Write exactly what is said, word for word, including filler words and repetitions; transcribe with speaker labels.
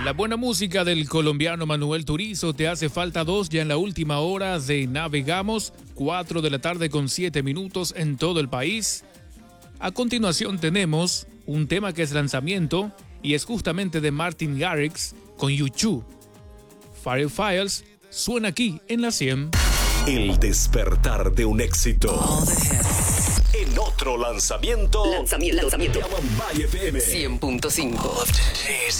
Speaker 1: La buena música del colombiano Manuel Turizo, Te hace falta dos, ya en la última hora de Navegamos, cuatro de la tarde con siete minutos en todo el país. A continuación tenemos un tema que es lanzamiento y es justamente de Martin Garrix con U dos. Firefiles suena aquí en la cien.
Speaker 2: El despertar de un éxito. En otro lanzamiento.
Speaker 3: Lanzamiento. Lanzamiento.
Speaker 2: Bombay F M
Speaker 3: cien punto cinco.